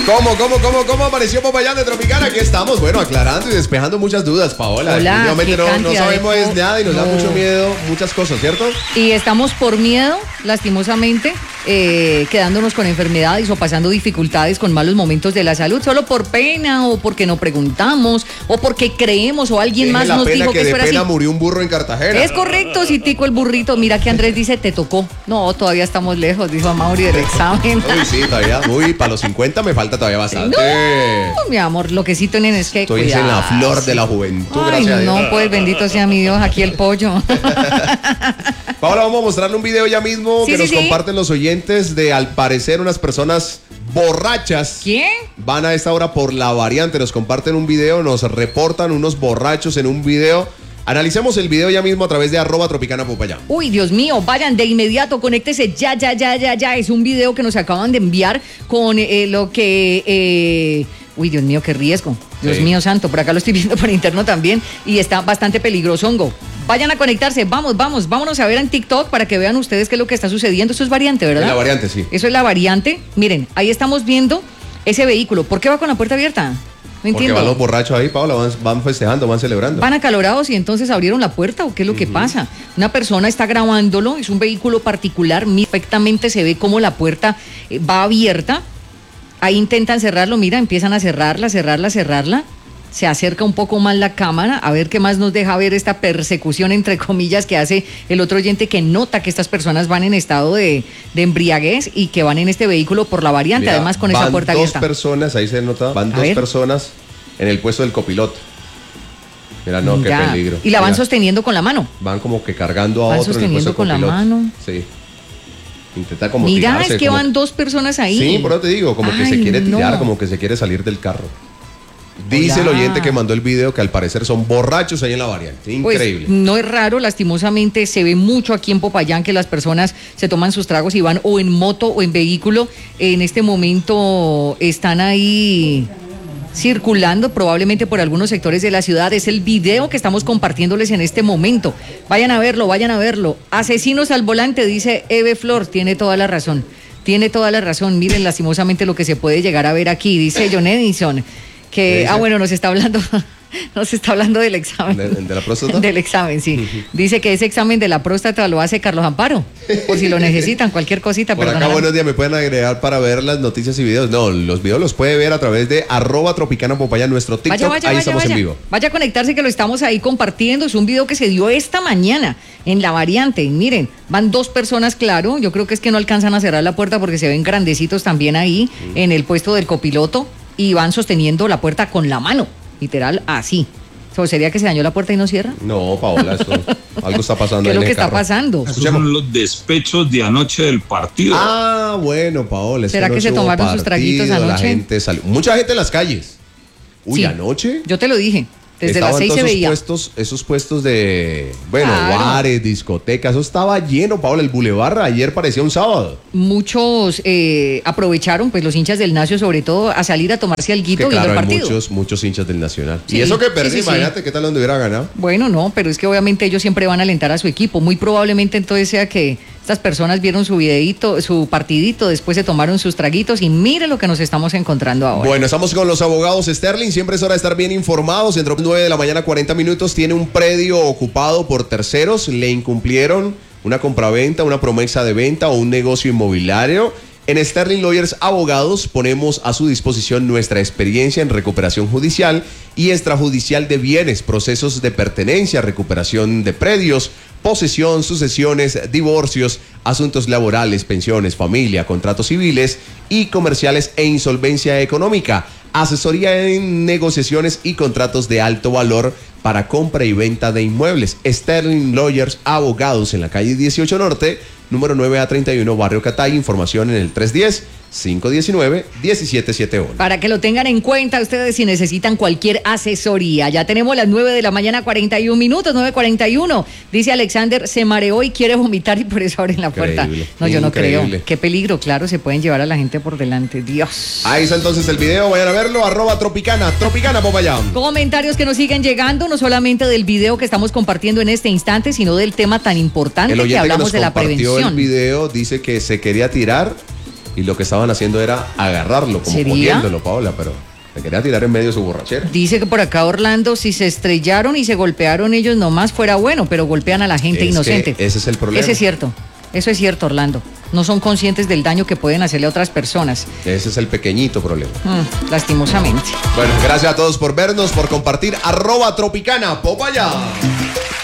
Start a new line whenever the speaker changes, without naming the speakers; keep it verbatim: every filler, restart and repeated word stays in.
¿Cómo, cómo, cómo, cómo apareció Popayán de Tropicana? Aquí estamos, bueno, aclarando y despejando muchas dudas, Paola.
Hola,
Definitivamente no, no sabemos
de...
es nada y nos no. da mucho miedo muchas cosas, ¿cierto?
Y estamos por miedo, lastimosamente, eh, quedándonos con enfermedades o pasando dificultades con malos momentos de la salud, solo por pena o porque no preguntamos o porque creemos o alguien
Deje
más
la
nos
pena
dijo
que,
que
de
eso era
pena
así.
Murió un burro en Cartagena.
Es correcto, sí, tico el burrito. Mira que Andrés dice, te tocó. No, todavía estamos lejos, dijo Mauri del examen.
Uy, sí, todavía. Uy, para los cincuenta me falta todavía bastante.
No, mi amor, lo que sí tienen es que
Estoy
cuidar.
en la flor de la juventud,
Ay,
gracias a Dios.
no, pues bendito sea mi Dios, aquí el pollo.
Paola, vamos a mostrarle un video ya mismo
sí,
que
sí,
nos
sí.
comparten los oyentes de, al parecer, unas personas borrachas.
¿Quién?
Van a esta hora por La Variante, nos comparten un video, nos reportan unos borrachos en un video. Analicemos el video ya mismo a través de arroba Tropicana Popayán.
Uy, Dios mío, vayan de inmediato, conéctese ya, ya, ya, ya, ya. Es un video que nos acaban de enviar con eh, lo que... Eh... Uy, Dios mío, qué riesgo. Dios sí. mío santo, por acá lo estoy viendo por interno también y está bastante peligroso, hongo. Vayan a conectarse, vamos, vamos, vámonos a ver en TikTok para que vean ustedes qué es lo que está sucediendo. Esto es Variante, ¿verdad?
Es La Variante, sí.
Eso es La Variante. Miren, ahí estamos viendo ese vehículo. ¿Por qué va con la puerta abierta? No entiendo.
Porque van los borrachos ahí, Paola, van, van festejando, van celebrando.
¿Van acalorados y entonces abrieron la puerta o qué es lo que uh-huh. pasa? Una persona está grabándolo, es un vehículo particular, perfectamente se ve cómo la puerta va abierta. Ahí intentan cerrarlo, mira, empiezan a cerrarla, cerrarla, cerrarla. Se acerca un poco más la cámara, a ver qué más nos deja ver esta persecución, entre comillas, que hace el otro oyente que nota que estas personas van en estado de, de embriaguez y que van en este vehículo por La Variante, mira, además con esa puerta abierta.
Van dos personas, ahí se nota, van a dos ver. personas en el puesto del copiloto. Mira, no, mira, qué peligro.
Y la van
mira,
sosteniendo con la mano.
Van como que cargando a
van
otro en el puesto del
copiloto. Van sosteniendo con la mano.
Sí. Intenta como
Mira,
tirarse,
es que
como...
van dos personas ahí.
Sí, por eso te digo, como
Ay,
que se quiere tirar,
no.
como que se quiere salir del carro. Dice
Hola.
el oyente que mandó el video que al parecer son borrachos ahí en La Variante. Increíble.
Pues, no es raro, lastimosamente se ve mucho aquí en Popayán que las personas se toman sus tragos y van o en moto o en vehículo. En este momento están ahí circulando probablemente por algunos sectores de la ciudad. Es el video que estamos compartiéndoles en este momento. Vayan a verlo, vayan a verlo. Asesinos al volante, dice Eve Flor, tiene toda la razón. Tiene toda la razón. Miren lastimosamente lo que se puede llegar a ver aquí. Dice John Edison que, ah bueno, nos está hablando... Nos está hablando del examen.
¿De, de la próstata?
Del examen, sí. Uh-huh. Dice que ese examen de la próstata lo hace Carlos Amparo. Por si lo necesitan, cualquier cosita.
Por acá, buenos días, me pueden agregar para ver las noticias y videos. No, los videos los puede ver a través de arroba Tropicana Popayán, nuestro TikTok.
Vaya, vaya,
ahí
vaya,
estamos
vaya.
en vivo.
Vaya a conectarse que lo estamos ahí compartiendo. Es un video que se dio esta mañana en La Variante. Y miren, van dos personas, claro. Yo creo que es que no alcanzan a cerrar la puerta porque se ven grandecitos también ahí uh-huh. en el puesto del copiloto y van sosteniendo la puerta con la mano. Literal, así. ¿Sería que se dañó la puerta y no cierra?
No, Paola, eso, algo está pasando.
¿Qué es lo
en
que
el
está
carro.
pasando?
Esos son los despechos de anoche del partido.
Ah, bueno, Paola.
¿Será que, que se tomaron partido, sus traguitos anoche?
La gente salió. Mucha gente en las calles. Uy,
sí,
anoche.
Yo te lo dije. Desde
Estaban
las seis se
esos
veía.
Puestos, esos puestos de, bueno,
claro.
bares, discotecas, eso estaba lleno, Paola. El bulevar ayer parecía un sábado.
Muchos eh, aprovecharon, pues los hinchas del Nacio, sobre todo, a salir a tomarse alguito
que,
viendo
claro,
el partido.
Hay muchos, muchos hinchas del Nacional.
Sí,
y eso que perdí,
sí, sí,
imagínate
sí.
qué tal donde hubiera ganado.
Bueno, no, pero es que obviamente ellos siempre van a alentar a su equipo. Muy probablemente entonces sea que estas personas vieron su videíto, su partidito, después se tomaron sus traguitos y mire lo que nos estamos encontrando ahora.
Bueno, estamos con los abogados Sterling, siempre es hora de estar bien informados. Entre nueve de la mañana, cuarenta minutos, tiene un predio ocupado por terceros, le incumplieron una compraventa, una promesa de venta o un negocio inmobiliario. En Sterling Lawyers Abogados ponemos a su disposición nuestra experiencia en recuperación judicial y extrajudicial de bienes, procesos de pertenencia, recuperación de predios, posesión, sucesiones, divorcios, asuntos laborales, pensiones, familia, contratos civiles y comerciales e insolvencia económica. Asesoría en negociaciones y contratos de alto valor para compra y venta de inmuebles. Sterling Lawyers Abogados en la calle dieciocho Norte, número nueve A treinta y uno, Barrio Catay. Información en el tres uno cero, cinco uno nueve, uno siete siete uno.
Para que lo tengan en cuenta ustedes si necesitan cualquier asesoría. Ya tenemos las nueve de la mañana, cuarenta y un minutos, nueve cuarenta y uno. Dice Alexander, se mareó y quiere vomitar y por eso abren la puerta.
Increíble,
No, yo no
increíble.
creo. Qué peligro, claro, se pueden llevar a la gente por delante. Dios.
Ahí está entonces el video, vayan a verlo, arroba Tropicana, Tropicana Popayán.
Comentarios que nos siguen llegando, no solamente del video que estamos compartiendo en este instante, sino del tema tan importante
El
que
oyente
hablamos
que nos
de la
compartió
prevención.
el video dice que se quería tirar y lo que estaban haciendo era agarrarlo, como
¿Sería?
cogiéndolo, Paola, pero le quería tirar en medio de su borrachera.
Dice que por acá Orlando, si se estrellaron y se golpearon ellos nomás fuera bueno, pero golpean a la gente
Es
inocente.
que ese es el problema.
Ese es cierto, eso es cierto, Orlando. No son conscientes del daño que pueden hacerle a otras personas.
Ese es el pequeñito problema.
Mm, lastimosamente.
Bueno, gracias a todos por vernos, por compartir. Arroba Tropicana, Popayán.